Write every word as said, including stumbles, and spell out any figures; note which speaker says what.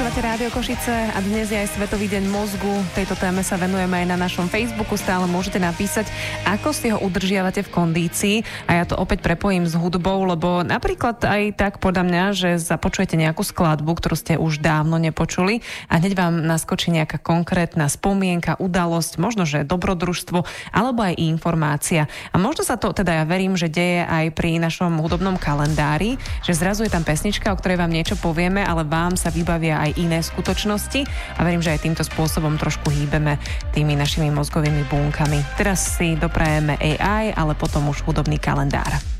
Speaker 1: Počúvate Rádio Košice a dnes je aj Svetový deň mozgu. Tejto téme sa venujeme aj na našom Facebooku. Stále môžete napísať, ako si ho udržiavate v kondícii. A ja to opäť prepojím s hudbou, lebo napríklad aj tak podľa mňa, že započujete nejakú skladbu, ktorú ste už dávno nepočuli a hneď vám naskočí nejaká konkrétna spomienka, udalosť, možno, že dobrodružstvo alebo aj informácia. A možno sa to, teda ja verím, že deje aj pri našom hudobnom kalendári, že zrazu je tam pesnička, o ktorej vám niečo povieme, ale vám sa vybavia aj iné skutočnosti a verím, že aj týmto spôsobom trošku hýbeme tými našimi mozgovými bunkami. Teraz si doprajeme á í, ale potom už hudobný kalendár.